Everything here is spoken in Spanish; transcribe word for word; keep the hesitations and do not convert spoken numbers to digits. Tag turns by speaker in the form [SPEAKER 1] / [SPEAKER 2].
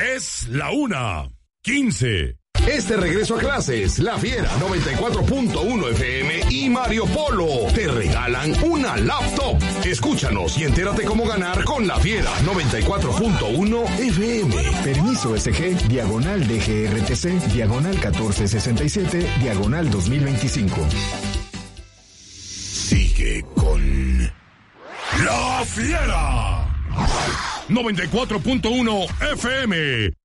[SPEAKER 1] Es la una, quince.
[SPEAKER 2] Este regreso a clases, La Fiera noventa y cuatro punto uno F M y Mario Polo te regalan una laptop. Escúchanos y entérate cómo ganar con La Fiera noventa y cuatro punto uno F M.
[SPEAKER 3] Permiso S G, diagonal D G R T C, diagonal catorce sesenta y siete, diagonal dos mil veinticinco.
[SPEAKER 1] Sigue con La Fiera noventa y cuatro punto uno F M.